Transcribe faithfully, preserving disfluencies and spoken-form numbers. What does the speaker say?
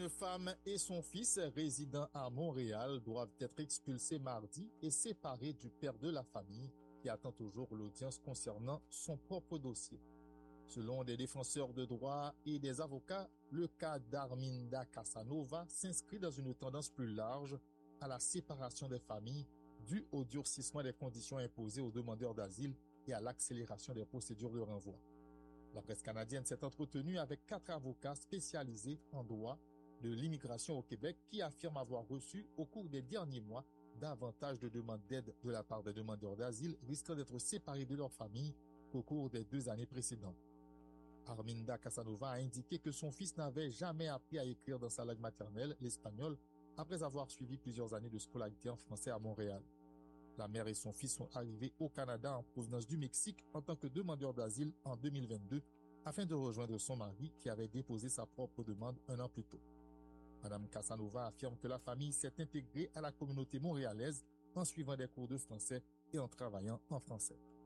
jeune femme et son fils résidant à Montréal doivent être expulsés mardi et séparés du père de la famille qui attend toujours l'audience concernant son propre dossier. Selon des défenseurs de droit et des avocats, le cas d'Arminda Casanova s'inscrit dans une tendance plus large à la séparation des familles due au durcissement des conditions imposées aux demandeurs d'asile et à l'accélération des procédures de renvoi. La presse canadienne s'est entretenue avec quatre avocats spécialisés en droit de l'immigration au Québec qui affirment avoir reçu au cours des derniers mois davantage de demandes d'aide de la part des demandeurs d'asile risquant d'être séparés de leur famille qu'au cours des deux années précédentes. Arminda Casanova a indiqué que son fils n'avait jamais appris à écrire dans sa langue maternelle, l'espagnol, après avoir suivi plusieurs années de scolarité en français à Montréal. La mère et son fils sont arrivés au Canada en provenance du Mexique en tant que demandeurs d'asile en deux mille vingt-deux afin de rejoindre son mari qui avait déposé sa propre demande un an plus tôt. Madame Casanova affirme que la famille s'est intégrée à la communauté montréalaise en suivant des cours de français et en travaillant en français.